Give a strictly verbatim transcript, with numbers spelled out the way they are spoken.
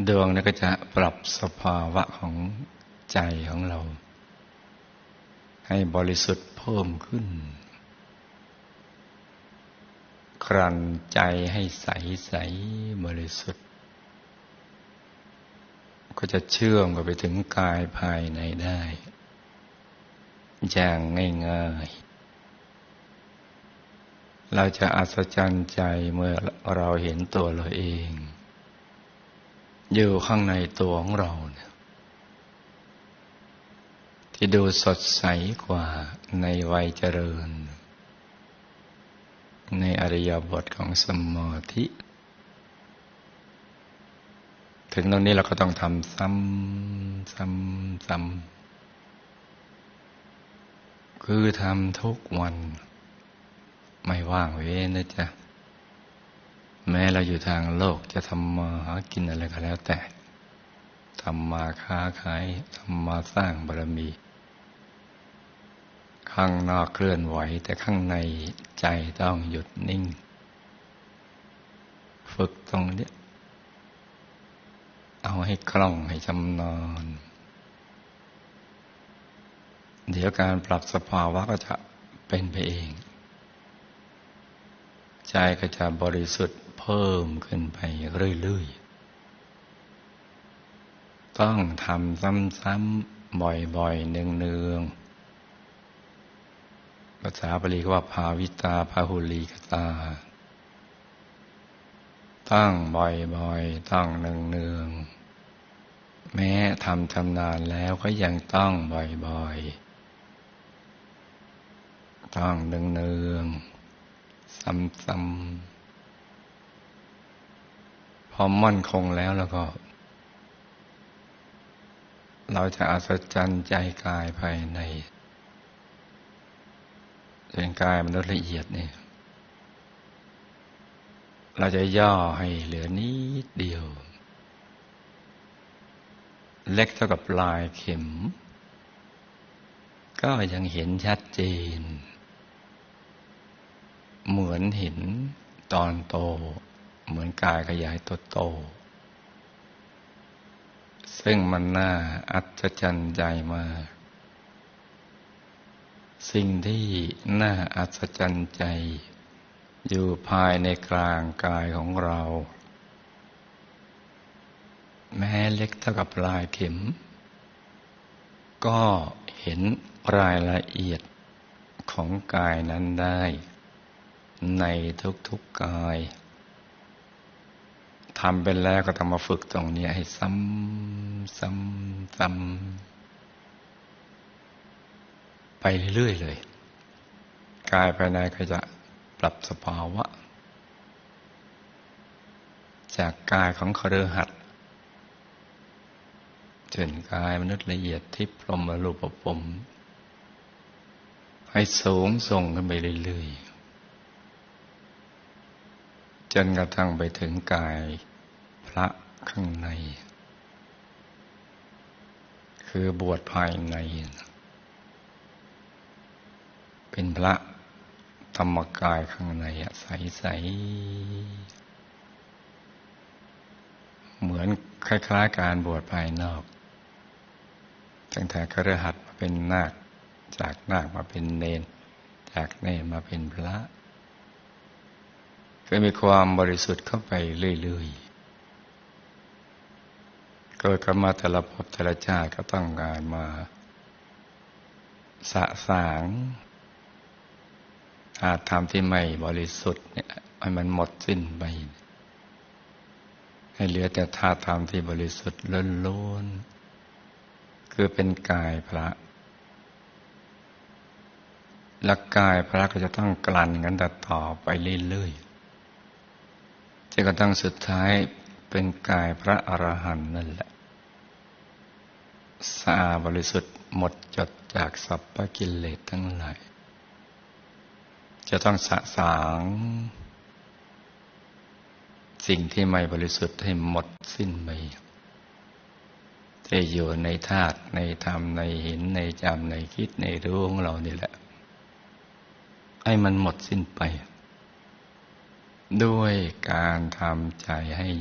ดวงนั้นก็จะปรับสภาวะของใจของเราให้บริสุทธิ์เพิ่มขึ้นกลั่นใจให้ใสใสบริสุทธิ์ก็จะเชื่อมกันไปถึงกายภายในได้อย่างง่ายๆเราจะอัศจรรย์ใจเมื่อเราเห็นตัวเราเองอยู่ข้างในตัวของเราเนี่ยที่ดูสดใสกว่าในวัยเจริญในอริยบทของสมาธิถึงตรงนี้เราก็ต้องทำซ้ำซ้ำซ้ำคือทำทุกวันไม่ว่างเว้นนะจ๊ะแม้เราอยู่ทางโลกจะทำมาหากินอะไรก็แล้วแต่ทำมาค้าขายทำมาสร้างบารมีข้างนอกเคลื่อนไหวแต่ข้างในใจต้องหยุดนิ่งฝึกตรงนี้เอาให้คล่องให้ชำนาญเดี๋ยวการปรับสภาวะก็จะเป็นไปเองใจก็จะบริสุทธิ์เพิ่มขึ้นไปเรื่อยๆต้องทำซ้ำๆบ่อยๆเนืองๆภาษาบาลีก็ว่าภาวิตาพหุลีกตาต้องบ่อยๆต้องเนืองๆแม้ทำชำนาญแล้วก็ยังต้องบ่อยๆต้องเนืองๆซ้ำๆพอมั่นคงแล้วแล้วก็เราจะอัศจรรย์ใจกายภายในเป็นกายมนุษย์ละเอียดนี่เราจะย่อให้เหลือนิดเดียวเล็กเท่ากับปลายเข็มก็ยังเห็นชัดเจนเหมือนเห็นตอนโตเหมือนกายขยายตัวโตซึ่งมันน่าอัศจรรย์ใจมากสิ่งที่น่าอัศจรรย์ใจอยู่ภายในกลางกายของเราแม้เล็กเท่ากับปลายเข็มก็เห็นรายละเอียดของกายนั้นได้ในทุกๆกายทำเป็นแล้วก็ต้องมาฝึกตรงนี้ให้ซ้ำซ้ำซ้ำไปเรื่อยๆเลยกายภายในก็จะปรับสภาวะจากกายของคฤหัสถ์จนกายมนุษย์ละเอียดทิพย์พรหมรูปภพให้สูงส่งขึ้นไปเรื่อยๆจนกระทั่งไปถึงกายพระข้างในคือบวชภายในเป็นพระธรรมกายข้างในใสๆเหมือนคล้ายๆการบวชภายนอกตั้งแต่คฤหัสถ์มาเป็นนาคจากนาคมาเป็นเณรจากเณรมาเป็นพระก็มีความบริสุทธิ์เข้าไปเรื่อยๆเกิดกันมาแต่ละภพแต่ละชาติก็ต้องการมาสะสางอาจทำที่ไม่บริสุทธิ์เนี่ยให้มันหมดสิ้นไปให้เหลือแต่ธาตุธรรมที่บริสุทธิ์ล้วนๆคือเป็นกายพระและกายพระก็จะต้องกลั่นกันต่อไปเรื่อยๆจนกระทั่งสุดท้ายเป็นกายพระอรหันต์นั่นแหละสะอาดบริสุทธิ์หมดจดจากสัพพกิเลสทั้งหลายจะต้องสะสางสิ่งที่ไม่บริสุทธิ์ให้หมดสิ้นไปจะอยู่ในธาตุในธรรมในเห็นในจำในคิดในรู้ของเรานี่แหละให้มันหมดสิ้นไปด้วยการทำใจให้